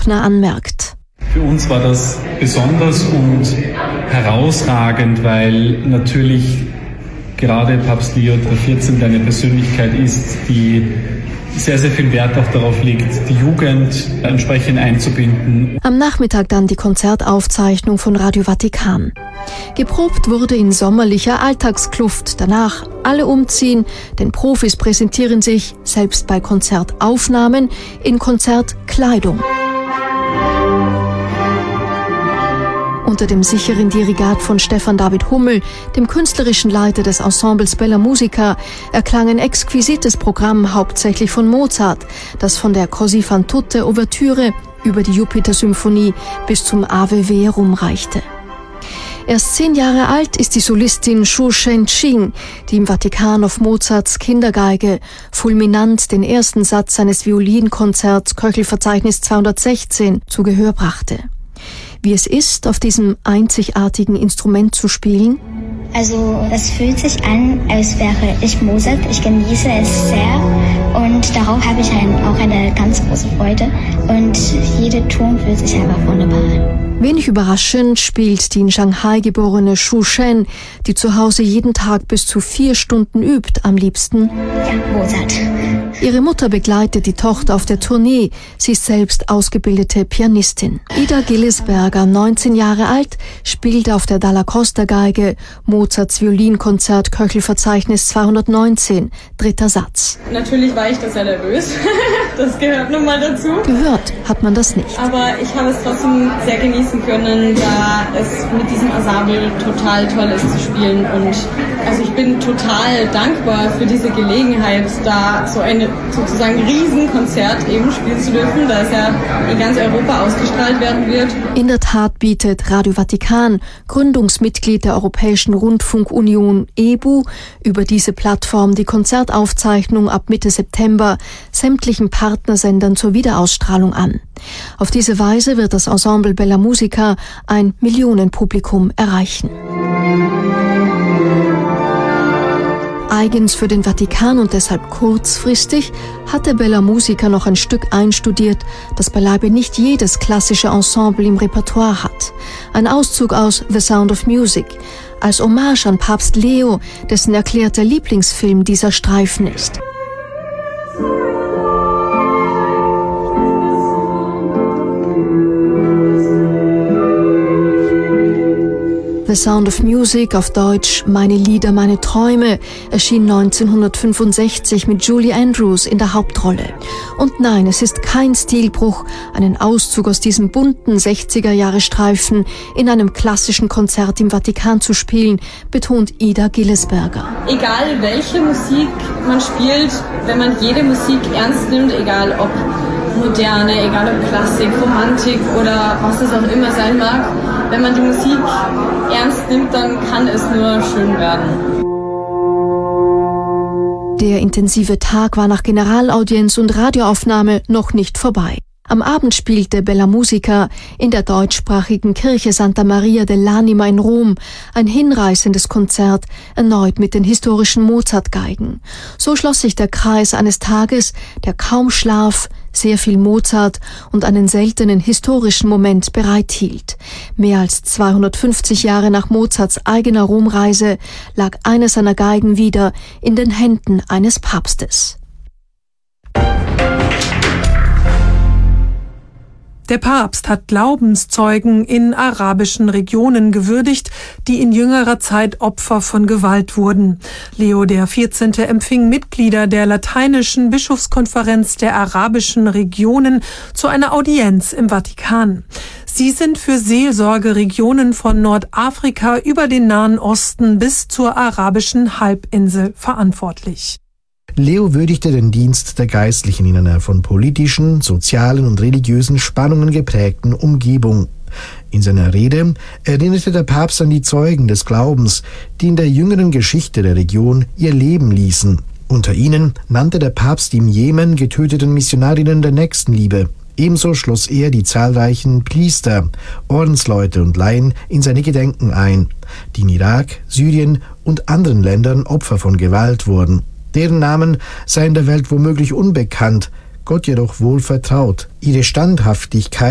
Lümpner anmerkt. Für uns war das besonders und herausragend, weil natürlich gerade Papst Leo XIV. Eine Persönlichkeit ist, die sehr, sehr viel Wert auch darauf legt, die Jugend entsprechend einzubinden. Am Nachmittag dann die Konzertaufzeichnung von Radio Vatikan. Geprobt wurde in sommerlicher Alltagskluft. Danach alle umziehen, denn Profis präsentieren sich, selbst bei Konzertaufnahmen, in Konzertkleidung. Unter dem sicheren Dirigat von Stefan David Hummel, dem künstlerischen Leiter des Ensembles Bella Musica, erklang ein exquisites Programm hauptsächlich von Mozart, das von der Così fan tutte Ouvertüre über die Jupiter-Symphonie bis zum Ave Verum reichte. Erst 10 Jahre alt ist die Solistin Xu Shenqing, die im Vatikan auf Mozarts Kindergeige fulminant den ersten Satz seines Violinkonzerts Köchelverzeichnis 216 zu Gehör brachte. Wie es ist, auf diesem einzigartigen Instrument zu spielen? Also es fühlt sich an, als wäre ich Mozart. Ich genieße es sehr und darauf habe ich auch eine ganz große Freude. Und jeder Ton fühlt sich einfach wunderbar an. Wenig überraschend spielt die in Shanghai geborene Xu Shen, die zu Hause jeden Tag bis zu 4 Stunden übt, am liebsten Mozart. Ihre Mutter begleitet die Tochter auf der Tournee. Sie ist selbst ausgebildete Pianistin. Ida Gillesberger, 19 Jahre alt, spielt auf der Dalla Costa Geige Mozarts Violinkonzert Köchelverzeichnis 219, 3. Satz. Natürlich war ich da sehr nervös. Das gehört nun mal dazu. Gehört hat man das nicht. Aber ich habe es trotzdem sehr genießen können, da es mit diesem Ensemble total toll ist zu spielen. Und also ich bin total dankbar für diese Gelegenheit, da so ein sozusagen Riesenkonzert eben spielen zu dürfen, da es ja in ganz Europa ausgestrahlt werden wird. In der Tat bietet Radio Vatikan, Gründungsmitglied der Europäischen Rundfunkunion EBU, über diese Plattform die Konzertaufzeichnung ab Mitte September sämtlichen Partnersendern zur Wiederausstrahlung an. Auf diese Weise wird das Ensemble Bella Musica ein Millionenpublikum erreichen. Eigens für den Vatikan und deshalb kurzfristig hatte Bella Musica noch ein Stück einstudiert, das beileibe nicht jedes klassische Ensemble im Repertoire hat. Ein Auszug aus The Sound of Music, als Hommage an Papst Leo, dessen erklärter Lieblingsfilm dieser Streifen ist. The Sound of Music, auf Deutsch Meine Lieder, meine Träume, erschien 1965 mit Julie Andrews in der Hauptrolle. Und nein, es ist kein Stilbruch, einen Auszug aus diesem bunten 60er-Jahre-Streifen in einem klassischen Konzert im Vatikan zu spielen, betont Ida Gillesberger. Egal welche Musik man spielt, wenn man jede Musik ernst nimmt, egal ob Moderne, egal ob Klassik, Romantik oder was es auch immer sein mag, wenn man die Musik ernst nimmt, dann kann es nur schön werden. Der intensive Tag war nach Generalaudienz und Radioaufnahme noch nicht vorbei. Am Abend spielte Bella Musica in der deutschsprachigen Kirche Santa Maria dell'Anima in Rom ein hinreißendes Konzert, erneut mit den historischen Mozart-Geigen. So schloss sich der Kreis eines Tages, der kaum Schlaf, sehr viel Mozart und einen seltenen historischen Moment bereithielt. Mehr als 250 Jahre nach Mozarts eigener Romreise lag eine seiner Geigen wieder in den Händen eines Papstes. Der Papst hat Glaubenszeugen in arabischen Regionen gewürdigt, die in jüngerer Zeit Opfer von Gewalt wurden. Leo XIV. Empfing Mitglieder der lateinischen Bischofskonferenz der arabischen Regionen zu einer Audienz im Vatikan. Sie sind für Seelsorgeregionen von Nordafrika über den Nahen Osten bis zur arabischen Halbinsel verantwortlich. Leo würdigte den Dienst der Geistlichen in einer von politischen, sozialen und religiösen Spannungen geprägten Umgebung. In seiner Rede erinnerte der Papst an die Zeugen des Glaubens, die in der jüngeren Geschichte der Region ihr Leben ließen. Unter ihnen nannte der Papst die im Jemen getöteten Missionarinnen der Nächstenliebe. Ebenso schloss er die zahlreichen Priester, Ordensleute und Laien in seine Gedenken ein, die in Irak, Syrien und anderen Ländern Opfer von Gewalt wurden. Deren Namen seien der Welt womöglich unbekannt, Gott jedoch wohl vertraut. Ihre Standhaftigkeit